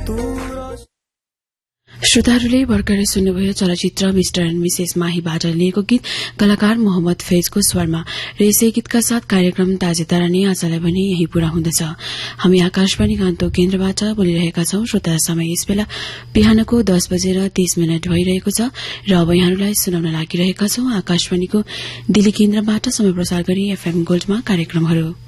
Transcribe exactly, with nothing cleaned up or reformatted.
श्रोताहरूले भर्खरै सुन्नुभयो चलचित्र मिस्टर एण्ड मिसेस माहीबाट लिएको गीत कलाकार मोहम्मद फैजको स्वरमा र यसै गीतका साथ कार्यक्रम ताजेदारा नै आजलाई भने यही पूरा हुँदछ। हामी आकाशवाणी गान्तोक केन्द्रबाट बोलिरहेका छौं। श्रोता समय यस बेला बिहानको दस बजेर तीस मिनट भइरहेको छ र अब यहाँहरूलाई सुनाउन लागिरहेका छौं आकाशवाणीको दिल्ली केन्द्रबाट समय प्रसार गरी एफएम गोल्डमा कार्यक्रमहरू।